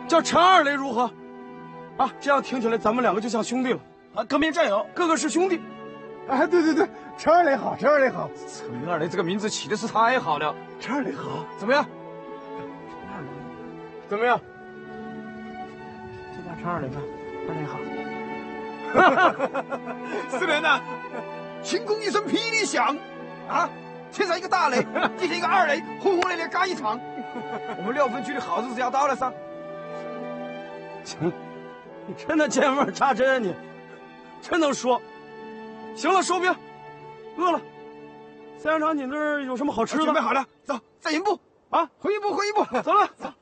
叫陈二雷如何？啊，这样听起来咱们两个就像兄弟了。 啊，革命战友， 个个是兄弟。 哎，对，陈二雷好，陈二雷好。 陈二雷这个名字起的是太好了。 陈二雷好， 怎么样？ 怎么样？ 就叫陈二雷吧，二雷好。 是人呐，轻功一声霹雳响，啊，天上一个大雷，地下一个二雷，轰轰烈烈干一场。我们6分区的好日子要到了噻。 行，你真的见缝插针啊你，真能说。行了，收兵，饿了。赛香肠，你那儿有什么好吃的？ 准备好了，走，再营部啊， 回营部， 走了。走